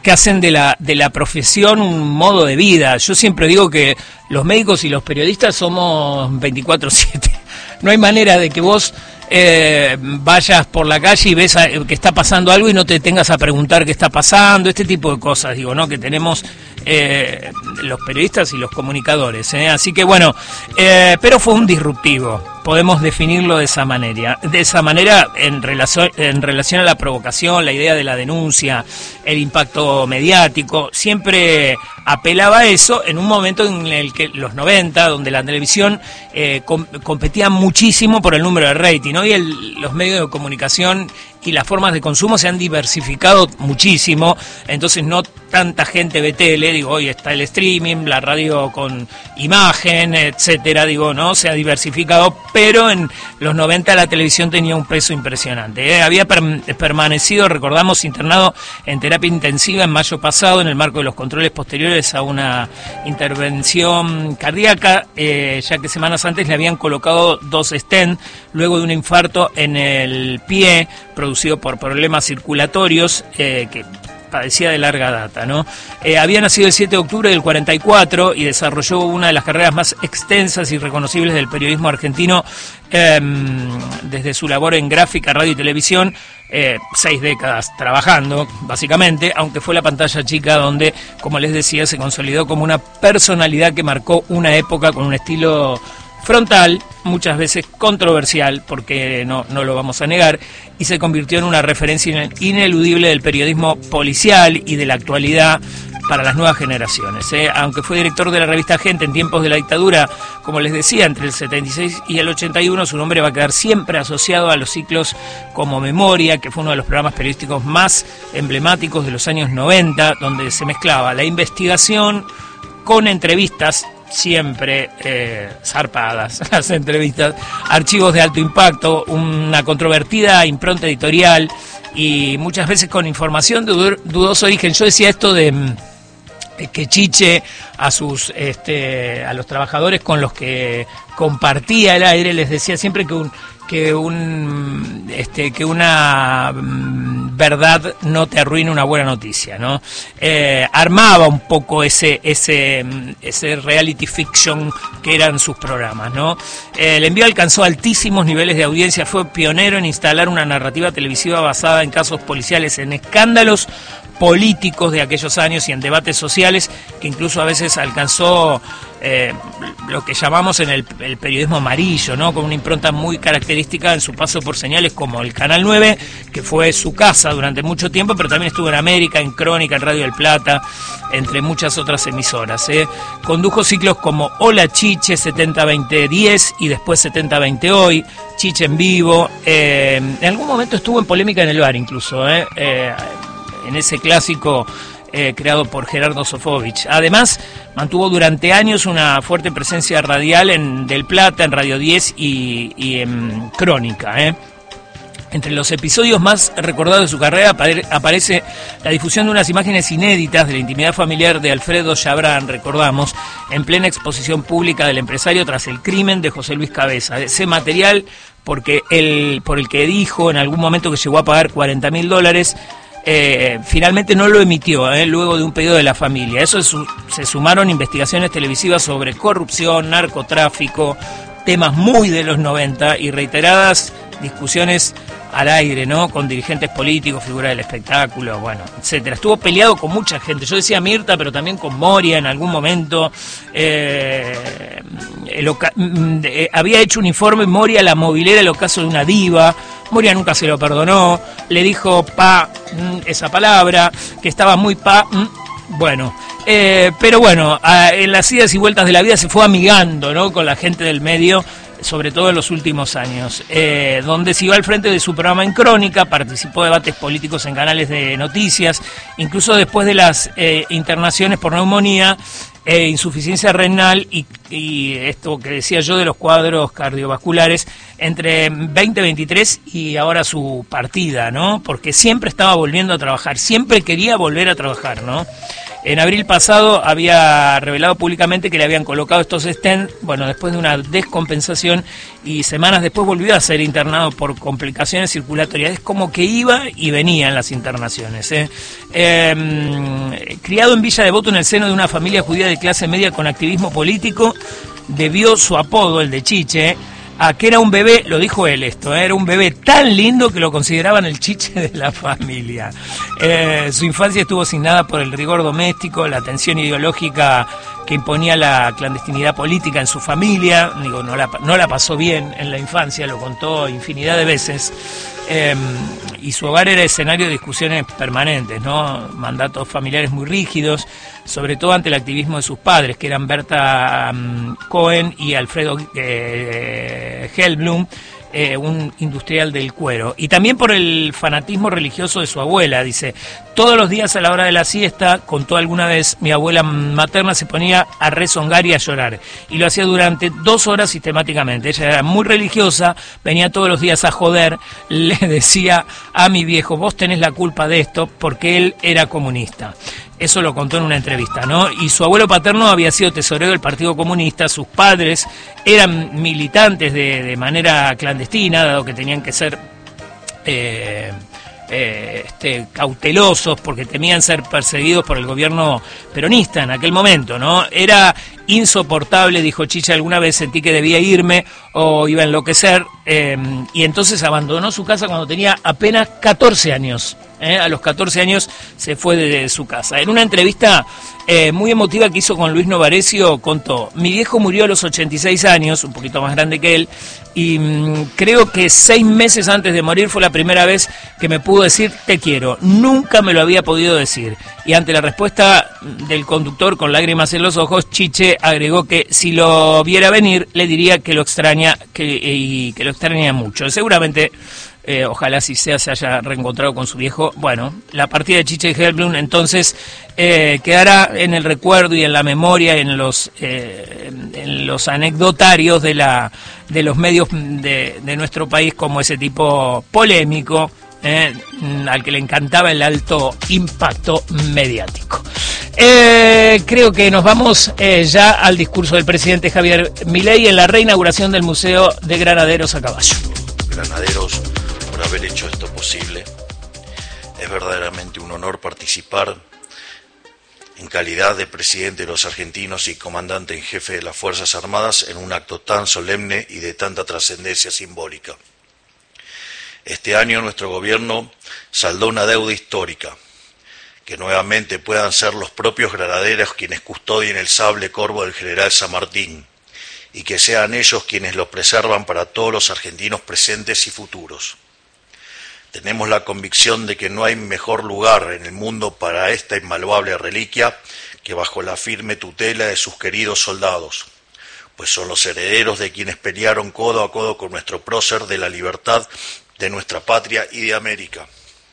que hacen de la profesión un modo de vida. Yo siempre digo que los médicos y los periodistas somos 24/7. No hay manera de que vos vayas por la calle y ves que está pasando algo y no te tengas a preguntar qué está pasando, este tipo de cosas, digo, ¿no? Que tenemos los periodistas y los comunicadores, así que bueno, pero fue un disruptivo, podemos definirlo de esa manera en relación a la provocación, la idea de la denuncia, el impacto mediático, siempre apelaba a eso en un momento en el que los 90, donde la televisión competía muchísimo por el número de rating. Hoy los medios de comunicación y las formas de consumo se han diversificado muchísimo, entonces no tanta gente ve tele, digo, hoy está el streaming, la radio con imagen, etcétera, digo, no, se ha diversificado, pero en los 90 la televisión tenía un peso impresionante, había permanecido, recordamos, internado en terapia intensiva en mayo pasado en el marco de los controles posteriores a una intervención cardíaca, ya que semanas antes le habían colocado 2 stent luego de un infarto en el pie producido por problemas circulatorios que padecía de larga data, ¿no? Había nacido el 7 de octubre del 44 y desarrolló una de las carreras más extensas y reconocibles del periodismo argentino desde su labor en gráfica, radio y televisión, 6 décadas trabajando, básicamente, aunque fue la pantalla chica donde, como les decía, se consolidó como una personalidad que marcó una época con un estilo frontal, muchas veces controversial, porque no lo vamos a negar, y se convirtió en una referencia ineludible del periodismo policial y de la actualidad para las nuevas generaciones. Aunque fue director de la revista Gente en tiempos de la dictadura, como les decía, entre el 76 y el 81, su nombre va a quedar siempre asociado a los ciclos como Memoria, que fue uno de los programas periodísticos más emblemáticos de los años 90, donde se mezclaba la investigación con entrevistas, siempre zarpadas las entrevistas, archivos de alto impacto, una controvertida impronta editorial y muchas veces con información de dudoso origen. Yo decía esto de que Chiche a los trabajadores con los que compartía el aire les decía siempre que una verdad no te arruine una buena noticia, ¿no? Armaba un poco ese reality fiction que eran sus programas, ¿no? El envío alcanzó altísimos niveles de audiencia, fue pionero en instalar una narrativa televisiva basada en casos policiales, en escándalos políticos de aquellos años y en debates sociales, que incluso a veces alcanzó lo que llamamos en el periodismo amarillo, ¿no? Con una impronta muy característica en su paso por señales como el Canal 9, que fue su casa durante mucho tiempo, pero también estuvo en América, en Crónica, en Radio del Plata, entre muchas otras emisoras. Condujo ciclos como Hola Chiche, 70-20-10 y después 70-20 Hoy, Chiche en Vivo. En algún momento estuvo en Polémica en el Bar incluso, en ese clásico creado por Gerardo Sofovich. Además, mantuvo durante años una fuerte presencia radial en Del Plata, en Radio 10 y en Crónica. Entre los episodios más recordados de su carrera aparece la difusión de unas imágenes inéditas de la intimidad familiar de Alfredo Chabrán, recordamos, en plena exposición pública del empresario tras el crimen de José Luis Cabeza. Ese material por el que dijo en algún momento que llegó a pagar $40.000, finalmente no lo emitió, luego de un pedido de la familia. Eso se sumaron investigaciones televisivas sobre corrupción, narcotráfico, temas muy de los 90 y reiteradas discusiones al aire, ¿no? Con dirigentes políticos, figuras del espectáculo, bueno, etcétera. Estuvo peleado con mucha gente. Yo decía Mirta, pero también con Moria en algún momento. Había hecho un informe Moria, la movilera, el ocaso de una diva. Moria nunca se lo perdonó. Le dijo esa palabra, que estaba muy bueno. Pero bueno, en las idas y vueltas de la vida se fue amigando, ¿no? Con la gente del medio, sobre todo en los últimos años, donde siguió al frente de su programa en Crónica, participó de debates políticos en canales de noticias, incluso después de las internaciones por neumonía, insuficiencia renal y esto que decía yo de los cuadros cardiovasculares entre 2023 y ahora su partida, ¿no? Porque siempre estaba volviendo a trabajar, siempre quería volver a trabajar, ¿no? En abril pasado había revelado públicamente que le habían colocado estos stents, bueno, después de una descompensación, y semanas después volvió a ser internado por complicaciones circulatorias. Es como que iba y venía en las internaciones. Criado en Villa Devoto en el seno de una familia judía de clase media con activismo político, debió su apodo, el de Chiche, a que era un bebé, lo dijo él esto, era un bebé tan lindo que lo consideraban el chiche de la familia. Su infancia estuvo asignada por el rigor doméstico, la tensión ideológica que imponía la clandestinidad política en su familia. Digo, no la pasó bien en la infancia, lo contó infinidad de veces. Y su hogar era escenario de discusiones permanentes, ¿no? Mandatos familiares muy rígidos, sobre todo ante el activismo de sus padres, que eran Berta Cohen y Alfredo Hellblum, un industrial del cuero. Y también por el fanatismo religioso de su abuela. Dice, todos los días a la hora de la siesta, contó alguna vez, mi abuela materna se ponía a rezongar y a llorar. Y lo hacía durante 2 horas sistemáticamente. Ella era muy religiosa, venía todos los días a joder, le decía a mi viejo, vos tenés la culpa de esto, porque él era comunista. Eso lo contó en una entrevista, ¿no? Y su abuelo paterno había sido tesorero del Partido Comunista, sus padres eran militantes de manera clandestina, dado que tenían que ser cautelosos porque temían ser perseguidos por el gobierno peronista en aquel momento, ¿no? Era insoportable, dijo Chiche alguna vez, sentí que debía irme o iba a enloquecer, y entonces abandonó su casa cuando tenía apenas 14 años. A los 14 años se fue de su casa. En una entrevista muy emotiva que hizo con Luis Novarecio, contó, mi viejo murió a los 86 años, un poquito más grande que él, y creo que 6 meses antes de morir fue la primera vez que me pudo decir te quiero. Nunca me lo había podido decir. Y ante la respuesta del conductor con lágrimas en los ojos, Chiche agregó que si lo viera venir le diría que lo extraña y que lo extraña mucho. Seguramente ojalá así sea, se haya reencontrado con su viejo. Bueno, la partida de Chiche Hellblum entonces quedará en el recuerdo y en la memoria, en los anecdotarios de los medios de nuestro país, como ese tipo polémico, al que le encantaba el alto impacto mediático. Creo que nos vamos ya al discurso del presidente Javier Milei en la reinauguración del Museo de Granaderos a Caballo. Granaderos, por haber hecho esto posible. Es verdaderamente un honor participar en calidad de presidente de los argentinos y comandante en jefe de las Fuerzas Armadas en un acto tan solemne y de tanta trascendencia simbólica. Este año nuestro gobierno saldó una deuda histórica, que nuevamente puedan ser los propios granaderos quienes custodien el sable corvo del general San Martín, y que sean ellos quienes lo preservan para todos los argentinos presentes y futuros. Tenemos la convicción de que no hay mejor lugar en el mundo para esta invaluable reliquia que bajo la firme tutela de sus queridos soldados, pues son los herederos de quienes pelearon codo a codo con nuestro prócer de la libertad de nuestra patria y de América.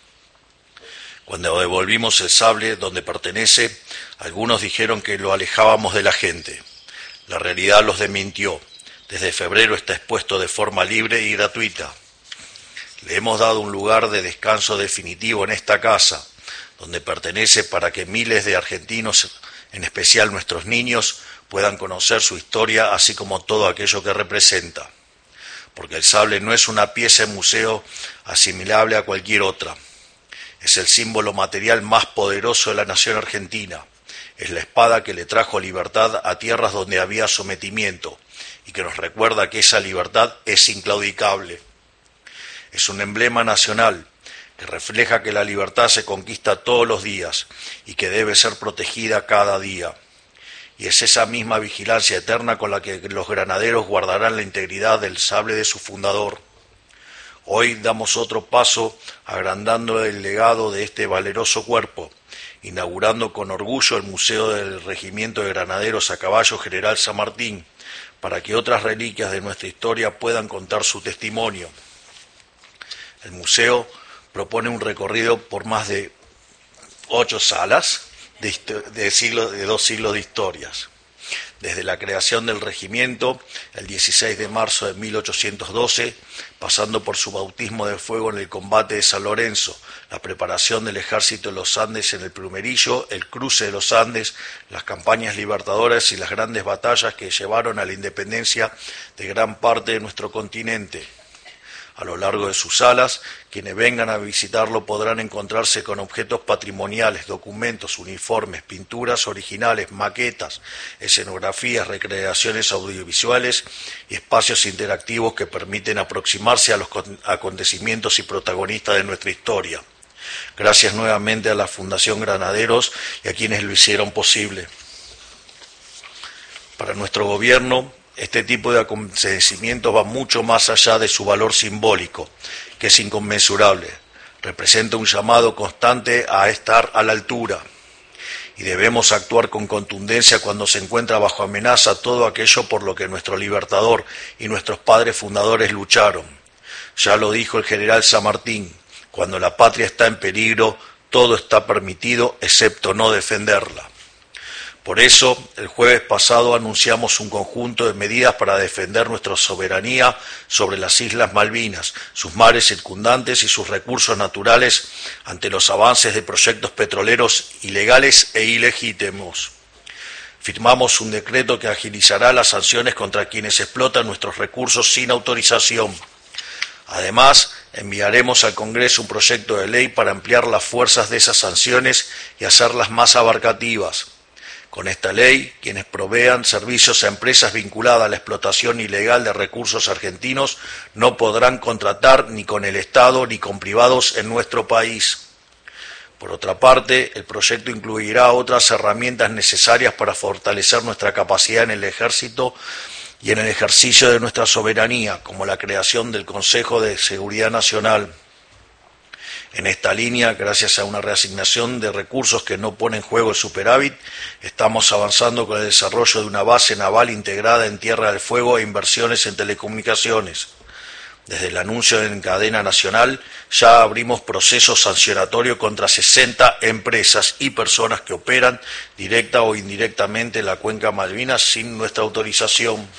Cuando devolvimos el sable donde pertenece, algunos dijeron que lo alejábamos de la gente. La realidad los desmintió. Desde febrero está expuesto de forma libre y gratuita. Le hemos dado un lugar de descanso definitivo en esta casa, donde pertenece, para que miles de argentinos, en especial nuestros niños, puedan conocer su historia, así como todo aquello que representa. Porque el sable no es una pieza de museo asimilable a cualquier otra. Es el símbolo material más poderoso de la nación argentina. Es la espada que le trajo libertad a tierras donde había sometimiento y que nos recuerda que esa libertad es inclaudicable. Es un emblema nacional que refleja que la libertad se conquista todos los días y que debe ser protegida cada día. Y es esa misma vigilancia eterna con la que los granaderos guardarán la integridad del sable de su fundador. Hoy damos otro paso agrandando el legado de este valeroso cuerpo, inaugurando con orgullo el Museo del Regimiento de Granaderos a Caballo General San Martín, para que otras reliquias de nuestra historia puedan contar su testimonio. El museo propone un recorrido por más de 8 salas de 2 siglos de historias. desde la creación del regimiento, el 16 de marzo de 1812, pasando por su bautismo de fuego en el combate de San Lorenzo, la preparación del ejército de los Andes en el Plumerillo, el cruce de los Andes, las campañas libertadoras y las grandes batallas que llevaron a la independencia de gran parte de nuestro continente. A lo largo de sus salas, quienes vengan a visitarlo podrán encontrarse con objetos patrimoniales, documentos, uniformes, pinturas originales, maquetas, escenografías, recreaciones audiovisuales y espacios interactivos que permiten aproximarse a los acontecimientos y protagonistas de nuestra historia. Gracias nuevamente a la Fundación Granaderos y a quienes lo hicieron posible. Para nuestro gobierno, este tipo de acontecimientos va mucho más allá de su valor simbólico, que es inconmensurable. Representa un llamado constante a estar a la altura. Y debemos actuar con contundencia cuando se encuentra bajo amenaza todo aquello por lo que nuestro libertador y nuestros padres fundadores lucharon. Ya lo dijo el general San Martín, cuando la patria está en peligro, todo está permitido excepto no defenderla. Por eso, el jueves pasado anunciamos un conjunto de medidas para defender nuestra soberanía sobre las Islas Malvinas, sus mares circundantes y sus recursos naturales ante los avances de proyectos petroleros ilegales e ilegítimos. Firmamos un decreto que agilizará las sanciones contra quienes explotan nuestros recursos sin autorización. Además, enviaremos al Congreso un proyecto de ley para ampliar las fuerzas de esas sanciones y hacerlas más abarcativas. Con esta ley, quienes provean servicios a empresas vinculadas a la explotación ilegal de recursos argentinos no podrán contratar ni con el Estado ni con privados en nuestro país. Por otra parte, el proyecto incluirá otras herramientas necesarias para fortalecer nuestra capacidad en el Ejército y en el ejercicio de nuestra soberanía, como la creación del Consejo de Seguridad Nacional. En esta línea, gracias a una reasignación de recursos que no pone en juego el superávit, estamos avanzando con el desarrollo de una base naval integrada en Tierra del Fuego e inversiones en telecomunicaciones. Desde el anuncio en cadena nacional, ya abrimos procesos sancionatorios contra 60 empresas y personas que operan directa o indirectamente en la cuenca Malvinas sin nuestra autorización.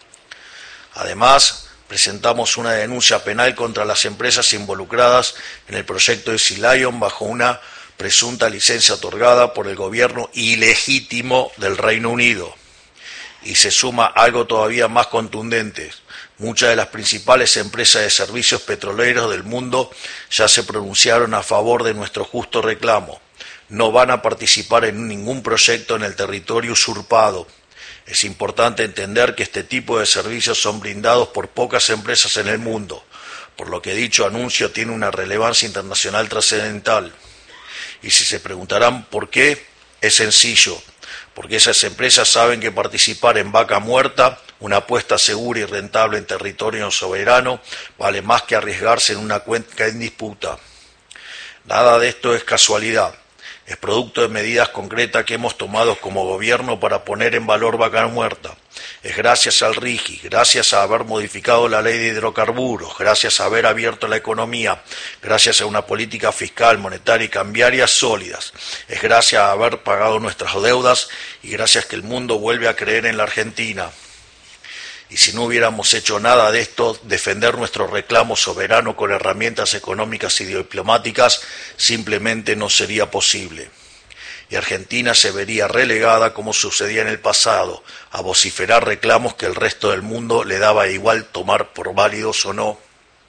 Además, presentamos una denuncia penal contra las empresas involucradas en el proyecto de Sea Lion bajo una presunta licencia otorgada por el gobierno ilegítimo del Reino Unido. Y se suma algo todavía más contundente. Muchas de las principales empresas de servicios petroleros del mundo ya se pronunciaron a favor de nuestro justo reclamo. No van a participar en ningún proyecto en el territorio usurpado. Es importante entender que este tipo de servicios son brindados por pocas empresas en el mundo, por lo que dicho anuncio tiene una relevancia internacional trascendental. Y si se preguntarán por qué, es sencillo, porque esas empresas saben que participar en vaca muerta, una apuesta segura y rentable en territorio soberano, vale más que arriesgarse en una cuenca en disputa. Nada de esto es casualidad. Es producto de medidas concretas que hemos tomado como gobierno para poner en valor Vaca Muerta. Es gracias al RIGI, gracias a haber modificado la ley de hidrocarburos, gracias a haber abierto la economía, gracias a una política fiscal, monetaria y cambiaria sólidas. Es gracias a haber pagado nuestras deudas y gracias que el mundo vuelve a creer en la Argentina. Y si no hubiéramos hecho nada de esto, defender nuestro reclamo soberano con herramientas económicas y diplomáticas simplemente no sería posible. Y Argentina se vería relegada, como sucedía en el pasado, a vociferar reclamos que el resto del mundo le daba igual tomar por válidos o no.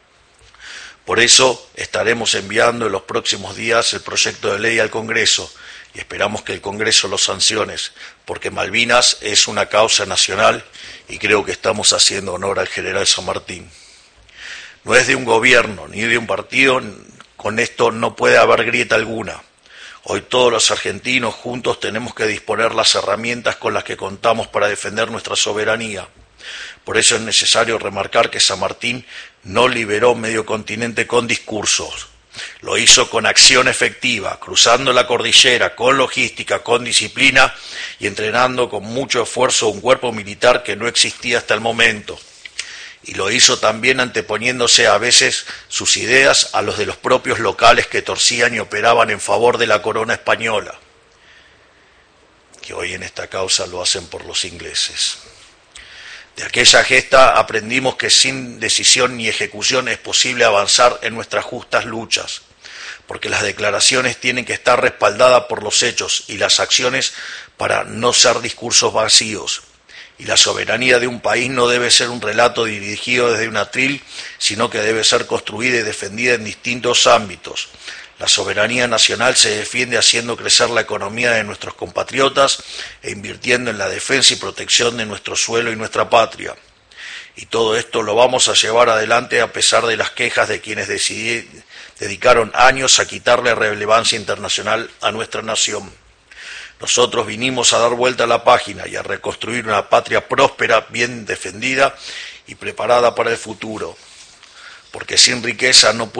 Por eso estaremos enviando en los próximos días el proyecto de ley al Congreso y esperamos que el Congreso lo sancione, porque Malvinas es una causa nacional y creo que estamos haciendo honor al general San Martín. No es de un gobierno ni de un partido, con esto no puede haber grieta alguna. Hoy todos los argentinos juntos tenemos que disponer las herramientas con las que contamos para defender nuestra soberanía. Por eso es necesario remarcar que San Martín no liberó medio continente con discursos. Lo hizo con acción efectiva, cruzando la cordillera, con logística, con disciplina y entrenando con mucho esfuerzo un cuerpo militar que no existía hasta el momento. Y lo hizo también anteponiéndose a veces sus ideas a los de los propios locales que torcían y operaban en favor de la corona española. que hoy en esta causa lo hacen por los ingleses. De aquella gesta aprendimos que sin decisión ni ejecución es posible avanzar en nuestras justas luchas, porque las declaraciones tienen que estar respaldadas por los hechos y las acciones para no ser discursos vacíos. Y la soberanía de un país no debe ser un relato dirigido desde un atril, sino que debe ser construida y defendida en distintos ámbitos. La soberanía nacional se defiende haciendo crecer la economía de nuestros compatriotas e invirtiendo en la defensa y protección de nuestro suelo y nuestra patria. Y todo esto lo vamos a llevar adelante a pesar de las quejas de quienes dedicaron años a quitarle relevancia internacional a nuestra nación. Nosotros vinimos a dar vuelta a la página y a reconstruir una patria próspera, bien defendida y preparada para el futuro. Porque sin riqueza no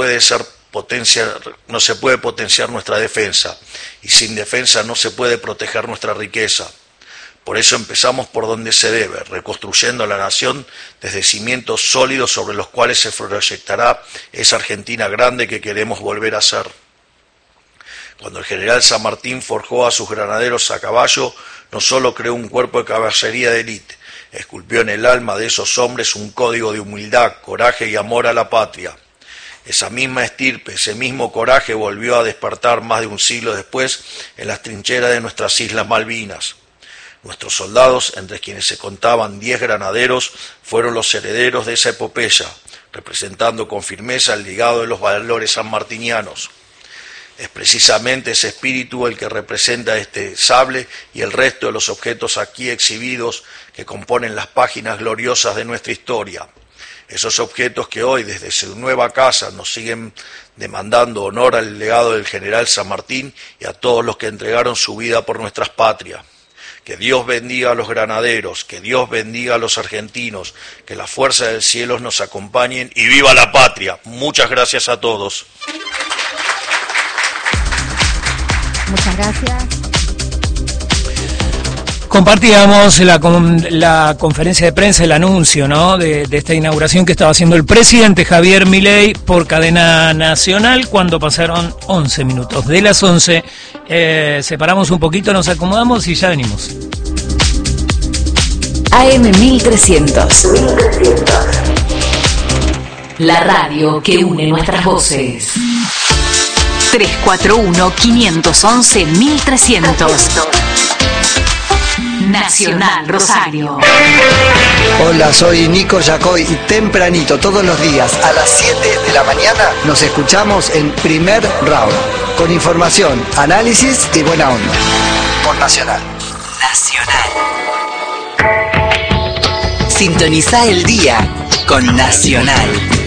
se puede potenciar nuestra defensa, y sin defensa no se puede proteger nuestra riqueza. Por eso empezamos por donde se debe, reconstruyendo la nación desde cimientos sólidos sobre los cuales se proyectará esa Argentina grande que queremos volver a ser. Cuando el general San Martín forjó a sus granaderos a caballo, no solo creó un cuerpo de caballería de élite, esculpió en el alma de esos hombres un código de humildad, coraje y amor a la patria. Esa misma estirpe, ese mismo coraje volvió a despertar más de un siglo después en las trincheras de nuestras Islas Malvinas. Nuestros soldados, entre quienes se contaban 10 granaderos, fueron los herederos de esa epopeya, representando con firmeza el legado de los valores sanmartinianos. Es precisamente ese espíritu el que representa este sable y el resto de los objetos aquí exhibidos que componen las páginas gloriosas de nuestra historia. Esos objetos que hoy, desde su nueva casa, nos siguen demandando honor al legado del general San Martín y a todos los que entregaron su vida por nuestras patrias. Que Dios bendiga a los granaderos, que Dios bendiga a los argentinos, que la fuerza del cielo nos acompañen y ¡viva la patria! Muchas gracias a todos. Muchas gracias. Compartíamos la conferencia de prensa, el anuncio, ¿no?, de esta inauguración que estaba haciendo el presidente Javier Milei por cadena nacional cuando pasaron 11 minutos. De las 11, separamos un poquito, nos acomodamos y ya venimos. AM 1300. La radio que une nuestras voces. 341-511-1300. Nacional Rosario. Hola, soy Nico Yacoy y tempranito todos los días a las 7 de la mañana nos escuchamos en Primer Round, con información, análisis y buena onda. Por Nacional. Nacional. Sintoniza el día con Nacional.